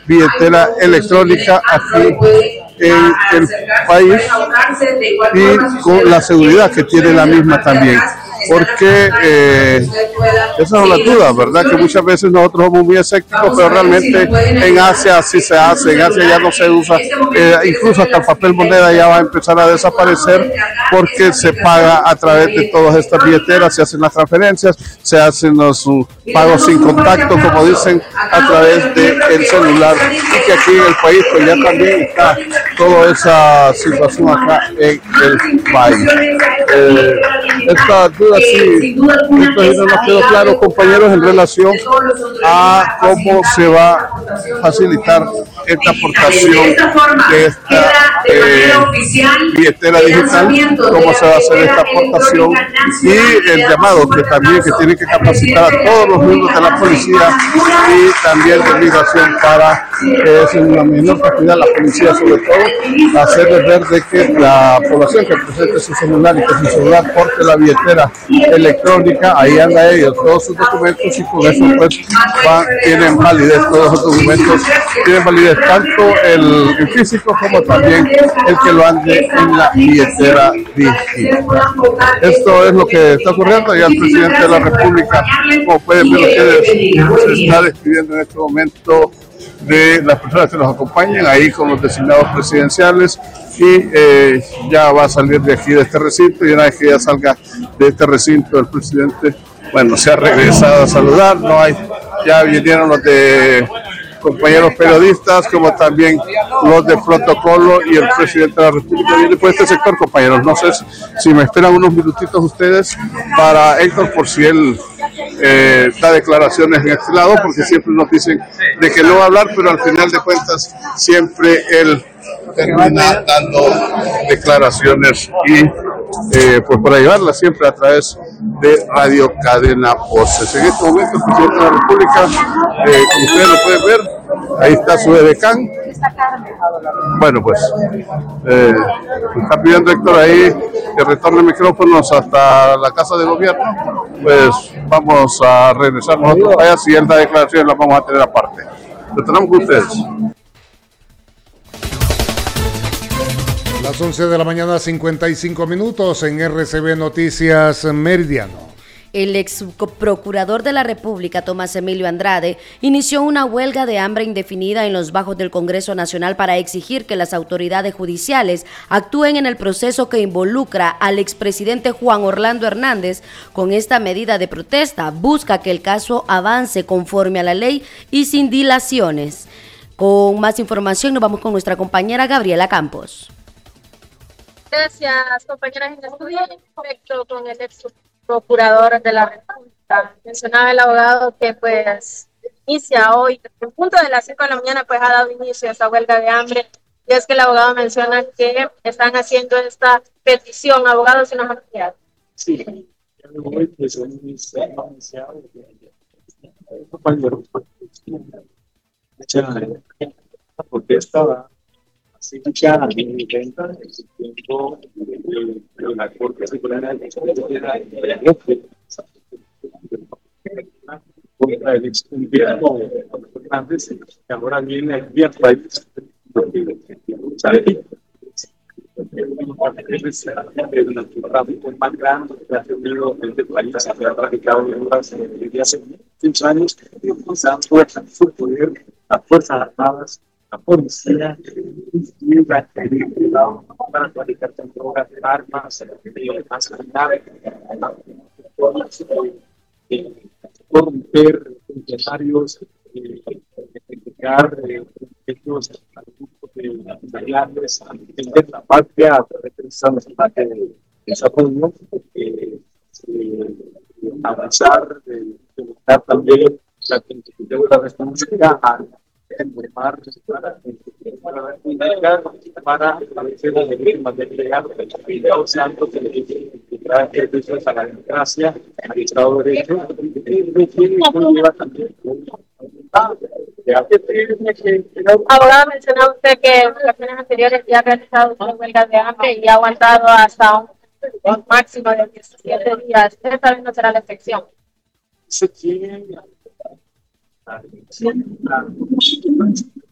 billetera electrónica aquí en el país y con la seguridad que tiene la misma también. Porque esas son las dudas, ¿verdad? Que muchas veces nosotros somos muy escépticos, pero realmente en Asia sí se hace, en Asia ya no se usa, incluso hasta el papel moneda ya va a empezar a desaparecer porque se paga a través de todas estas billeteras, se hacen las transferencias, se hacen los pagos sin contacto, como dicen, a través del celular, y que aquí en el país pues ya también está toda esa situación acá en el país. Esta duda sí, entonces no nos quedó claro, compañeros, en relación a cómo se va a facilitar esta aportación de esta billetera digital, cómo se va a hacer esta aportación y el llamado que también que tiene que capacitar a todos los miembros de la policía y también de migración para en la menor cantidad la policía, sobre todo hacerles ver de que la población que presente su celular y que su celular porte la billetera electrónica, ahí anda ellos todos sus documentos, y con eso pues tienen validez, todos los documentos tienen validez, tanto el físico como también el que lo ande en la billetera digital. Esto es lo que está ocurriendo, y el presidente de la República, como pueden ver ustedes, se está despidiendo en este momento de las personas que nos acompañan ahí con los designados presidenciales, y ya va a salir de aquí, de este recinto, y una vez que ya salga de este recinto el presidente, bueno, se ha regresado a saludar, no hay, ya vinieron los de compañeros periodistas, como también los de protocolo, y el presidente de la República viene por este sector, compañeros. No sé si me esperan unos minutitos ustedes para Héctor, por si él da declaraciones en este lado, porque siempre nos dicen de que no va a hablar, pero al final de cuentas siempre él termina dando declaraciones, y pues para llevarlas siempre a través de Radio Cadena Voces. En este momento el presidente de la República, como ustedes lo pueden ver, ahí está su edecán. Bueno, pues está pidiendo Héctor ahí que retorne micrófonos hasta la Casa de Gobierno. Pues vamos a regresar nosotros allá, si él da declaraciones las vamos a tener aparte. Retornamos con ustedes. Las 11 de la mañana, 55 minutos en RCB Noticias Meridiano. El ex procurador de la República, Tomás Emilio Andrade, inició una huelga de hambre indefinida en los bajos del Congreso Nacional para exigir que las autoridades judiciales actúen en el proceso que involucra al expresidente Juan Orlando Hernández. Con esta medida de protesta, busca que el caso avance conforme a la ley y sin dilaciones. Con más información nos vamos con nuestra compañera Gabriela Campos. Gracias, compañeras en el estudio. Respecto con el ex procurador de la República, mencionaba el abogado que pues inicia hoy, en punto de las 5 de la mañana, pues ha dado inicio a esta huelga de hambre, y es que el abogado menciona que están haciendo esta petición. Abogado, si nos amplía. Sí, hoy pues han iniciado compañeros, porque estaba así ya en intenta el tiempo de la Corte Suprema de contra el exgobierno Fernández, que ahora viene el día país el tráfico más grande que ha tenido este país, se ha traficado desde hace muchos años, utilizando su poder, las Fuerzas Armadas, la policía, para traficar con drogas, armas, más grave, corromper empresarios, entregar hechos al grupo de empresariales, defender la patria, representar de desarrollo, avanzar, buscar también la constitución de la responsabilidad informar para establecer las víctimas de legal, causando que el a la democracia, al Estado de Derecho, lleva también. Abogado, mencionó usted que en ocasiones anteriores ya ha realizado una huelga de hambre y ha aguantado hasta un máximo de 17 días. Esta vez no será la excepción.